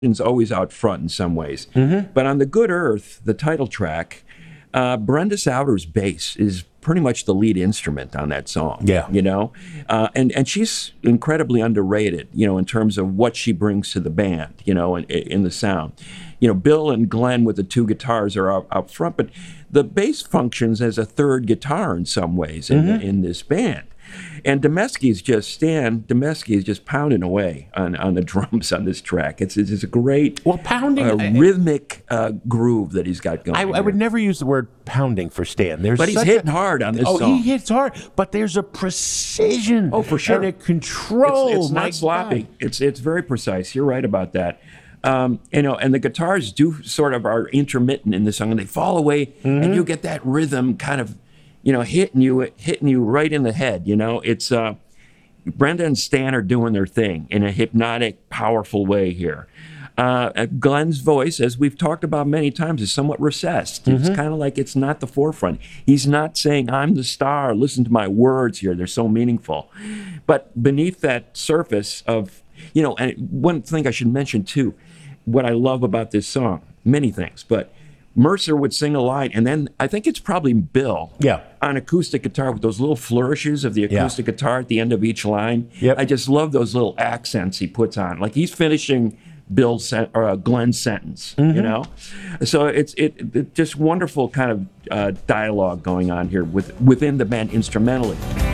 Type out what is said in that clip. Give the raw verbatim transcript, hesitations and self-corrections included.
is always out front in some ways. Mm-hmm. But on The Good Earth, the title track, uh, Brenda Souders' bass is pretty much the lead instrument on that song. Yeah. You know? Uh, and, and she's incredibly underrated, you know, in terms of what she brings to the band, you know, in, in the sound. You know, Bill and Glenn with the two guitars are out, out front, but the bass functions as a third guitar in some ways in, mm-hmm. in this band. And Demesky's just, Stan Demesky is just pounding away on, on the drums on this track. It's, it's a great well, pounding, uh, rhythmic uh, groove that he's got going. I, I would never use the word pounding for Stan. There's but he's hitting a, hard on this oh, song. he hits hard, but there's a precision oh, for sure. and a control. It's, it's not sloppy. God. It's it's very precise. You're right about that. Um, you know, and the guitars do sort of are intermittent in the song, and they fall away, mm-hmm. and you get that rhythm kind of, you know, hitting you, hitting you right in the head. You know, it's uh, Brenda and Stan are doing their thing in a hypnotic, powerful way here. Uh, Glenn's voice, as we've talked about many times, is somewhat recessed. Mm-hmm. It's kind of like it's not the forefront. He's not saying, I'm the star, listen to my words here, they're so meaningful. But beneath that surface of, you know, and one thing I should mention too, what I love about this song, many things, but Mercer would sing a line, and then I think it's probably Bill yeah. on acoustic guitar with those little flourishes of the acoustic yeah. guitar at the end of each line. Yep. I just love those little accents he puts on. Like he's finishing Bill's sen- or uh, Glenn's sentence, mm-hmm. you know? So it's it, it just wonderful kind of uh, dialogue going on here with within the band instrumentally.